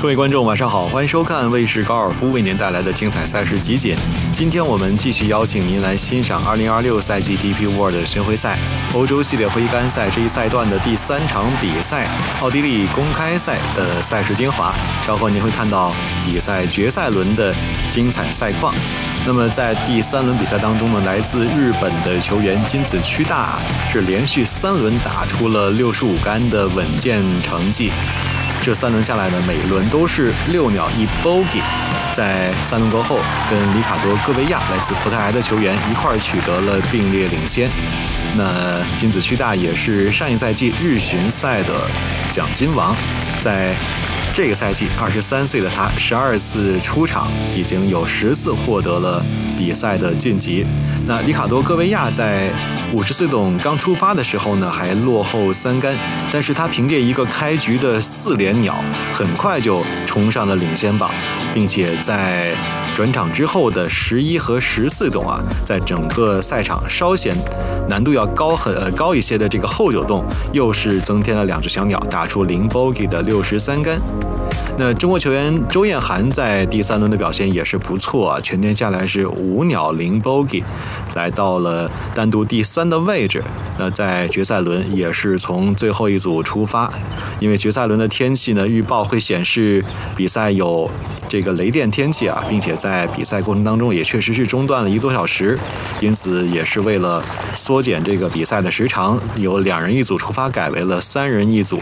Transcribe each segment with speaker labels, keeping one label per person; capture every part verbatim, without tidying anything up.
Speaker 1: 各位观众晚上好，欢迎收看卫视高尔夫为您带来的精彩赛事集锦。今天我们继续邀请您来欣赏二零二六赛季 D P World 巡回赛欧洲系列挥杆赛这一赛段的第三场比赛——奥地利公开赛的赛事精华。稍后您会看到比赛决赛轮的精彩赛况。那么在第三轮比赛当中呢，来自日本的球员金子屈大是连续三轮打出了六十五杆的稳健成绩。这三轮下来呢，每轮都是六鸟一 bogey。在三轮过后，跟里卡多·戈维亚来自葡萄牙的球员一块取得了并列领先。那金子屈大也是上一赛季日巡赛的奖金王，在这个赛季二十三岁的他，十二次出场，已经有十次获得了比赛的晋级。那里卡多·戈维亚在五十四洞刚出发的时候呢，还落后三杆，但是他凭借一个开局的四连鸟，很快就冲上了领先榜，并且在转场之后的十一和十四洞啊，在整个赛场稍显难度要高很呃高一些的这个后九洞，又是增添了两只小鸟，打出零 bogey 的六十三杆。那中国球员周艳涵在第三轮的表现也是不错啊，全天下来是五鸟零 bogey， 来到了单独第三的位置。那在决赛轮也是从最后一组出发，因为决赛轮的天气呢，预报会显示比赛有这个雷电天气啊，并且在比赛过程当中也确实是中断了一个多小时，因此也是为了缩减这个比赛的时长，由两人一组出发改为了三人一组。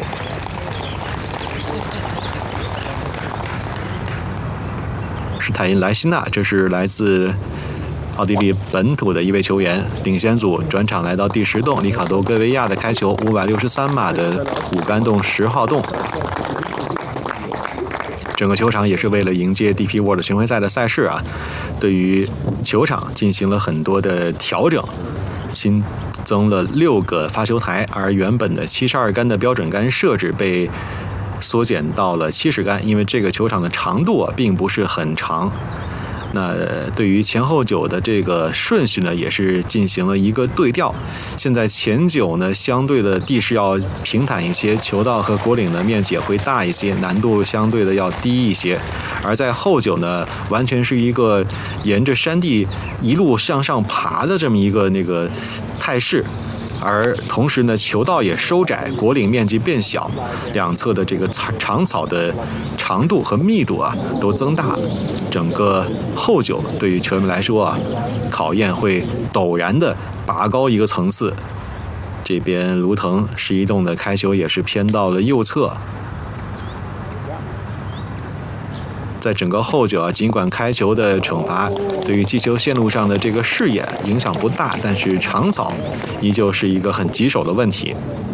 Speaker 1: 是泰因莱希纳，这是来自奥地利本土的一位球员。领先组转场来到第十洞，里卡多·戈维亚的开球，五百六十三码的五杆洞十号洞。整个球场也是为了迎接 D P World 巡回赛的赛事啊，对于球场进行了很多的调整，新增了六个发球台，而原本的七十二杆的标准杆设置被缩减到了七十杆，因为这个球场的长度啊并不是很长。那对于前后九的这个顺序呢，也是进行了一个对调。现在前九呢，相对的地势要平坦一些，球道和果岭的面积也会大一些，难度相对的要低一些。而在后九呢，完全是一个沿着山地一路向上爬的这么一个那个态势。而同时呢，球道也收窄，果岭面积变小，两侧的这个长草的长度和密度啊都增大了。整个后九对于球员们来说啊，考验会陡然的拔高一个层次。这边卢腾十一洞的开球也是偏到了右侧。在整个后九啊，尽管开球的惩罚对于击球线路上的这个视野影响不大，但是长草依旧是一个很棘手的问题。